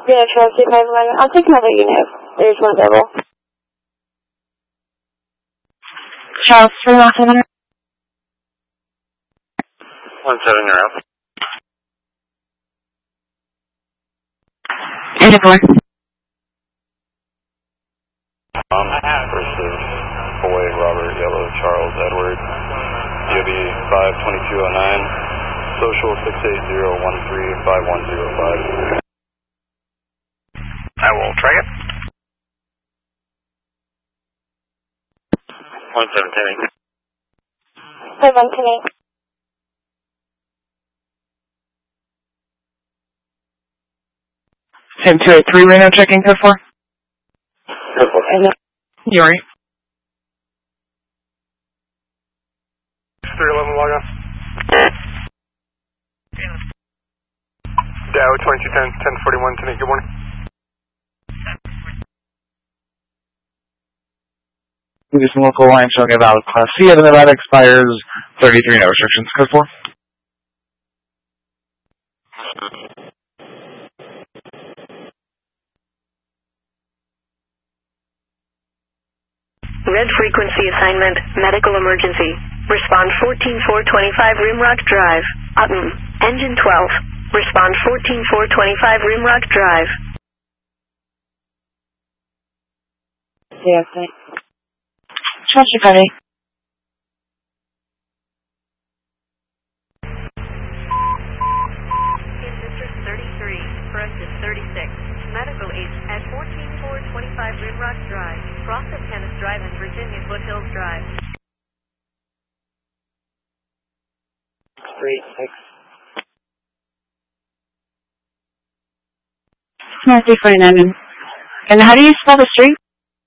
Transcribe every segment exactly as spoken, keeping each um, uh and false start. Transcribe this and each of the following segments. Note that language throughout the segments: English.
Yeah, Chelsea five one. I'll take another unit. There's one double. Charles, three one seven. One seven, you're out. Eight four. Um, versus Boy, Robert, Yellow, Charles, Edward, D O B five two two oh nine, social six eight zero one three five one zero five. I will try it. One seven ten eight. Five one ten eight. Ten two eight three, Reno checking code four. Code four. Yuri. three eleven log off. Dow twenty-two ten, ten forty-one, ten eight, good morning. Just local line showing a valid class C of the Nevada expires thirty-three, no restrictions. Code four. Red frequency assignment, medical emergency. Respond fourteen four twenty-five Rimrock Drive. Upton, engine twelve. Respond fourteen four twenty-five Rimrock Drive. Yes, thanks. Chelsea five eight. In District thirty-three, corrected thirty-six. Medical aid at fourteen four twenty-five Rimrock Drive. Cross of Tennis Drive and Virginia Foothills Drive. three six. Northeast forty-nine. And how do you spell the street?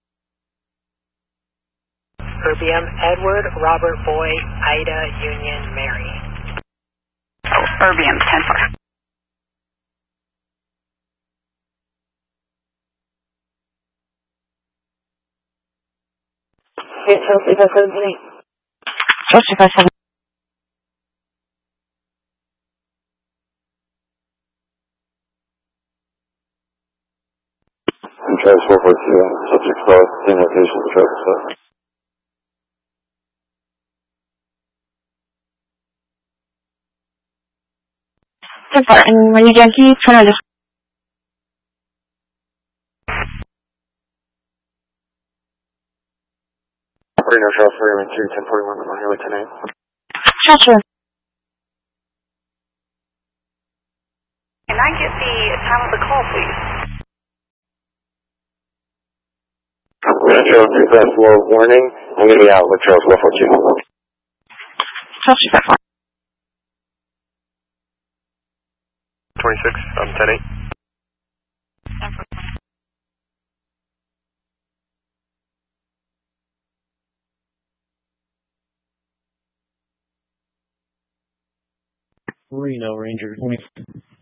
Erbium, Edward, Robert, Boy, Ida, Union, Mary. Oh, Erbium, ten four. Yeah, Chelsea five seven eight. Chelsea five seven. Travis four four two, subject cross, same location, Travis five. ten four. And when you Yankee, turn on this. Reno, Charles, three one two, ten forty-one, on your way tonight. Chelsea. Can I get the time of the call, please? Reno, Charles, three fast low warning. I'm going to be out with Charles four four two. Chelsea five four. twenty-six, um, ten eight. Reno Ranger.